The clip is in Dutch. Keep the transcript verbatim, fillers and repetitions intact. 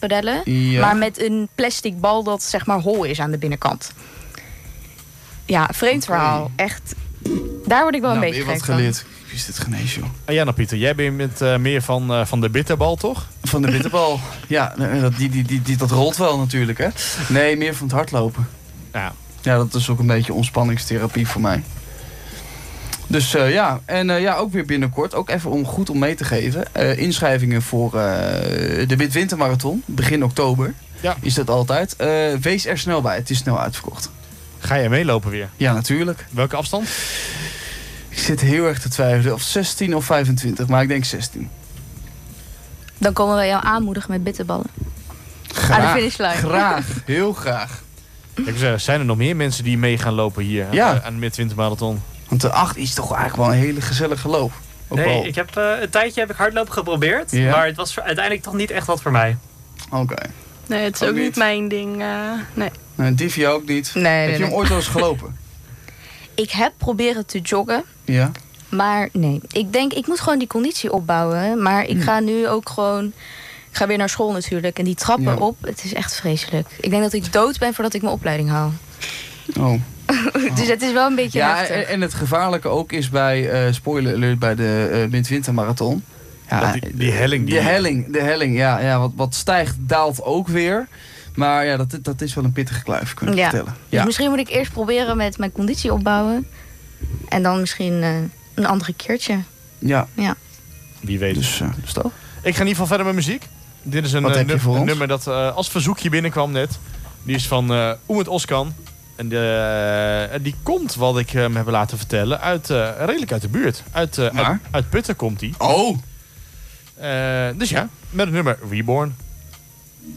tennispadellen. Ja. Maar met een plastic bal dat zeg maar hol is aan de binnenkant. Ja, vreemd Oké. verhaal. Echt. Daar word ik wel Nou, een beetje weer gek wat van. geleerd. Ik wist dit genees, joh. Ah, ja, nou Pieter, jij bent met, uh, meer van, uh, van de bitterbal, toch? Van de bitterbal. Ja, dat, die, die, die, die, dat rolt wel natuurlijk, hè. Nee, meer van het hardlopen. Ja. Ja, dat is ook een beetje ontspanningstherapie voor mij. Dus uh, ja, en uh, ja, ook weer binnenkort, ook even om goed om mee te geven. Uh, inschrijvingen voor uh, de Midwintermarathon, begin oktober. Ja. Is dat altijd. Uh, wees er snel bij, het is snel uitverkocht. Ga jij meelopen weer? Ja, natuurlijk. Welke afstand? Ik zit heel erg te twijfelen of zestien of vijfentwintig, maar ik denk zestien. Dan komen we jou aanmoedigen met bitterballen. Graag, aan de finishlijn. graag, heel graag. Ik zeg, zijn er nog meer mensen die mee gaan lopen hier Ja. aan, aan de Midwintermarathon? Want de acht is toch eigenlijk wel een hele gezellige loop. Ook Nee, wel. ik heb, uh, een tijdje heb ik hardlopen geprobeerd. Ja. Maar het was uiteindelijk toch niet echt wat voor mij. Oké. Okay. Nee, het is Ook ook, niet. niet mijn ding. Uh, nee. Nee, Divya ook niet. Nee, nee, Heb je nee. hem ooit wel eens gelopen? Ik heb proberen te joggen. Ja. Maar nee, ik denk, ik moet gewoon die conditie opbouwen. Maar ik Hm. ga nu ook gewoon... Ik ga weer naar school natuurlijk. En die trappen Ja. op, het is echt vreselijk. Ik denk dat ik dood ben voordat ik mijn opleiding haal. Oh. Dus het is wel een beetje Ja, heftig. en, en het gevaarlijke ook is bij, uh, spoiler alert, bij de uh, Midwintermarathon. Ja, Dat die, die helling. Die de helling, de helling, ja. ja wat, wat stijgt, daalt ook weer. Maar ja, dat, dat is wel een pittige kluif, kan ik Ja. vertellen. Dus Ja. misschien moet ik eerst proberen met mijn conditie opbouwen. En dan misschien uh, een andere keertje. Ja, Ja. Wie weet. dus, uh, dus dat. Ik ga in ieder geval verder met muziek. Dit is een, Wat uh, heb je num- voor een ons? nummer dat uh, als verzoekje binnenkwam net. Die is van uh, Umut Özkan. En de, uh, die komt, wat ik hem heb laten vertellen, uit, uh, redelijk uit de buurt. Uit, uh, uit, Waar? uit Putten komt hij. Oh! Uh, dus ja, met het nummer Reborn.